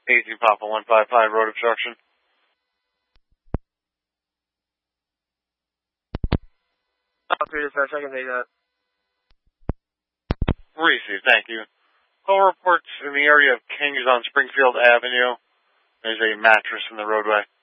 18 Papa 155, road obstruction. I can take that. Receive, thank you. Call reports in the area of Kings on Springfield Avenue. There's a mattress in the roadway.